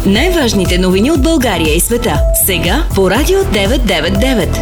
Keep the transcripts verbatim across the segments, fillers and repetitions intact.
Най-важните новини от България и света. Сега по Радио деветsto девет и девет.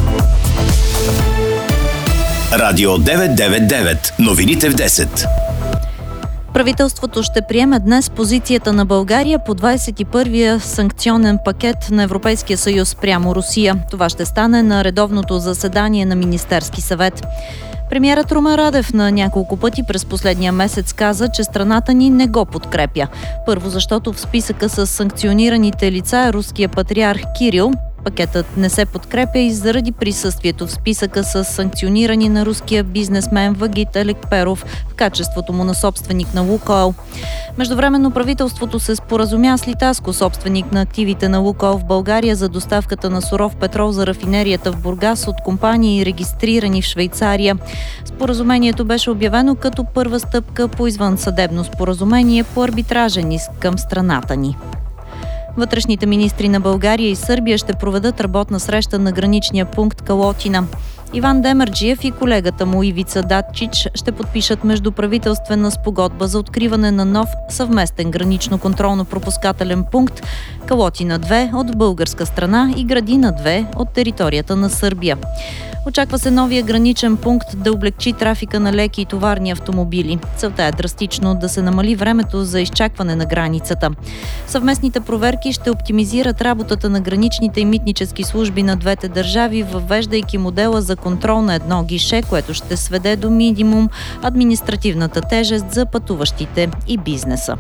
Радио деветsto девет и девет. Новините в десет. Правителството ще приеме днес позицията на България по двадесет и първия санкционен пакет на Европейския съюз спрямо Русия. Това ще стане на редовното заседание на Министерски съвет. Премиерът Румен Радев на няколко пъти през последния месец каза, че страната ни не го подкрепя. Първо, защото в списъка с санкционираните лица е руския патриарх Кирил. Пакетът не се подкрепя и заради присъствието в списъка с санкционирани на руския бизнесмен Вагит Елекперов в качеството му на собственик на Лукойл. Междувременно правителството се споразумя с Литаско, собственик на активите на Лукойл в България, за доставката на суров петрол за рафинерията в Бургас от компании, регистрирани в Швейцария. Споразумението беше обявено като първа стъпка по извънсъдебно споразумение по арбитражен иск към страната ни. Вътрешните министри на България и Сърбия ще проведат работна среща на граничния пункт Калотина. Иван Демерджиев и колегата му Ивица Датчич ще подпишат междуправителствена спогодба за откриване на нов съвместен гранично-контролно-пропускателен пункт Калотина две от българска страна и Градина две от територията на Сърбия. Очаква се новия граничен пункт да облегчи трафика на леки и товарни автомобили. Целта е драстично да се намали времето за изчакване на границата. Съвместните проверки ще оптимизират работата на граничните и митнически служби на двете държави, въвеждайки модела за контрол на едно гише, което ще сведе до минимум административната тежест за пътуващите и бизнеса.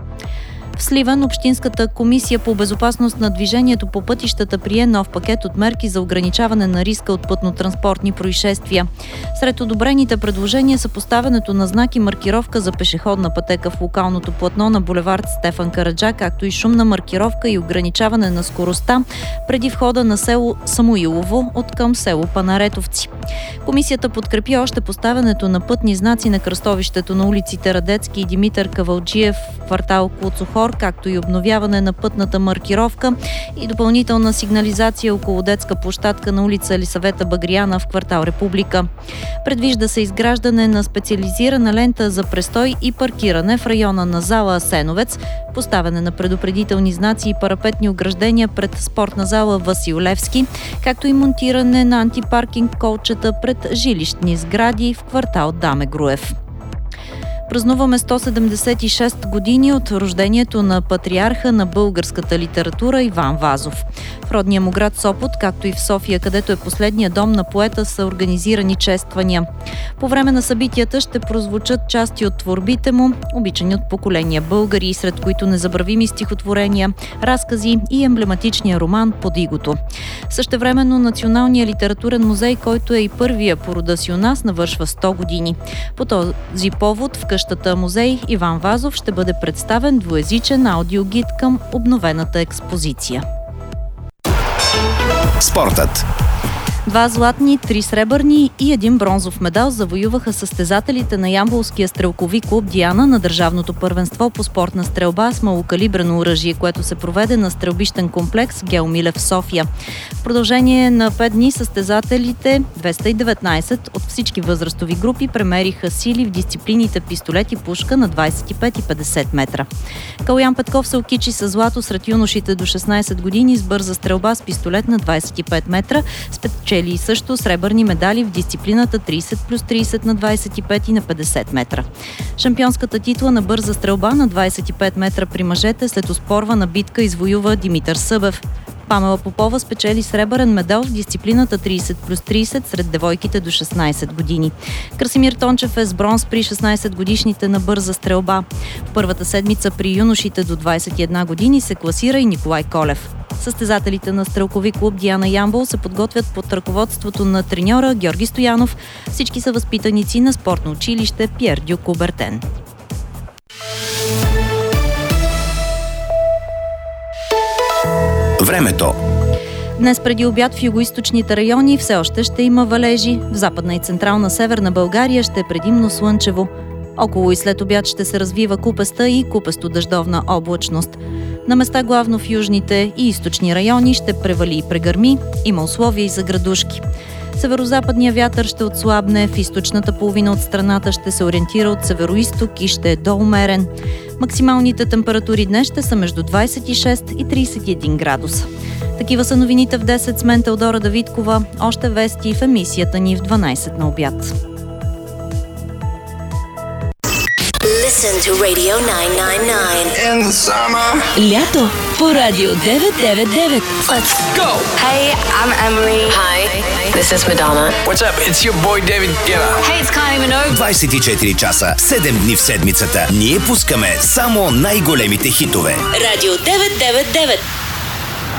В Сливен Общинската комисия по безопасност на движението по пътищата прие нов пакет от мерки за ограничаване на риска от пътно-транспортни происшествия. Сред одобрените предложения са поставянето на знак и маркировка за пешеходна пътека в локалното платно на булевард Стефан Караджа, както и шумна маркировка и ограничаване на скоростта преди входа на село Самуилово от към село Панаретовци. Комисията подкрепи още поставянето на пътни знаци на кръстовището на улиците Радецки и Димитър Кавалджиев в квартал Куцухор, както и обновяване на пътната маркировка и допълнителна сигнализация около детска площадка на улица Елисавета Багрияна в квартал Република. Предвижда се изграждане на специализирана лента за престой и паркиране в района на зала Асеновец, поставяне на предупредителни знаци и парапетни ограждения пред спортна зала Васил Левски, както и монтиране на антипаркинг колчета пред жилищни сгради в квартал Даме Груев. Празнуваме сто седемдесет и шест години от рождението на патриарха на българската литература Иван Вазов. В родния му град Сопот, както и в София, където е последния дом на поета, са организирани чествания. По време на събитията ще прозвучат части от творбите му, обичани от поколения българи, сред които незабравими стихотворения, разкази и емблематичния роман Под игото. Същевременно Националният литературен музей, който е и първия по рода си у нас, навършва сто години. По този повод в къщата музей Иван Вазов ще бъде представен двуезичен аудиогид към обновената експозиция. Спортът. Два златни, три сребърни и един бронзов медал завоюваха състезателите на ямболския стрелкови клуб Диана на държавното първенство по спортна стрелба с малокалибрено оръжие, което се проведе на стрелбищен комплекс Гео Милев в София. В продължение на пет дни състезателите двеста и деветнадесет от всички възрастови групи премериха сили в дисциплините пистолет и пушка на двадесет и пет и петдесет метра. Калоян Петков се окичи с злато сред юношите до шестнадесет години с бърза стрелба с пистолет на двадесет и пет метра, спечели и също сребърни медали в дисциплината тридесет плюс тридесет на двадесет и пет и на петдесет метра. Шампионската титла на бърза стрелба на двадесет и пет метра при мъжете след оспорвана битка извоюва Димитър Събев. Памела Попова спечели сребърен медал в дисциплината тридесет плюс тридесет сред девойките до шестнадесет години. Красимир Тончев е с бронз при шестнадесет годишните на бърза стрелба. В първата седмица при юношите до двадесет и една години се класира и Николай Колев. Състезателите на стрелкови клуб Диана Ямбол се подготвят под ръководството на треньора Георги Стоянов. Всички са възпитаници на спортно училище Пиер Дю Кубертен. Времето. Днес преди обяд в югоизточните райони все още ще има валежи. В западна и централна северна България ще е предимно слънчево. Около и след обяд ще се развива купеста и купесто-дъждовна облачност. На места главно в южните и източни райони ще превали и прегърми. Има условия и за градушки. Северозападният вятър ще отслабне, в източната половина от страната ще се ориентира от североизток и ще е доумерен. Максималните температури днес ще са между двадесет и шест и тридесет и един градуса. Такива са новините в десет с мен Теодора Давидкова. Още вести в емисията ни в дванадесет на обяд. Listen to Radio nine nine nine. In the summer. Лято по Радио девет девет девет. Let's go! Hey, I'm Emily. Hi, this is Madonna. What's up? It's your boy David Guetta. Hey, it's Kylie Minogue. двадесет и четири часа, седем дни в седмицата. Ние пускаме само най-големите хитове. Радио девет девет девет.